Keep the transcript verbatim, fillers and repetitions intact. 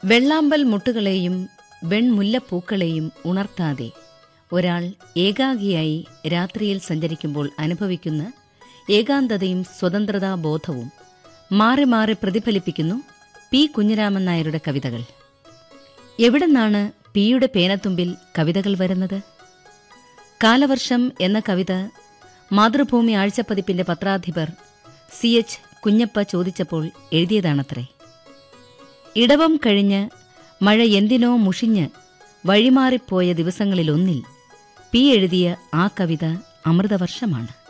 വെള്ളാമ്പൽ മുട്ടുകളെയും വെൺമുല്ലപ്പൂക്കളെയും ഉണർത്താതെ ഒരാൾ ഏകാഗിയായി രാത്രിയിൽ സഞ്ചരിക്കുമ്പോൾ അനുഭവിക്കുന്ന ഏകാന്തതയും സ്വതന്ത്രതാബോധവും മാറി മാറി പ്രതിഫലിപ്പിക്കുന്നു പി കുഞ്ഞിരാമൻ നായരുടെ കവിതകൾ. എവിടെന്നാണ് പിയുടെ പേനത്തുമ്പിൽ കവിതകൾ വരുന്നത്? കാലവർഷം എന്ന കവിത മാതൃഭൂമി ആഴ്ചപ്പതിപ്പിന്റെ പത്രാധിപർ സി എച്ച് കുഞ്ഞപ്പ ചോദിച്ചപ്പോൾ എഴുതിയതാണത്രേ. ഇടവം കഴിഞ്ഞ് മഴ എന്തിനോ മുഷിഞ്ഞ് വഴിമാറിപ്പോയ ദിവസങ്ങളിലൊന്നിൽ പി എഴുതിയ ആ കവിത അമൃതവർഷമാണ്.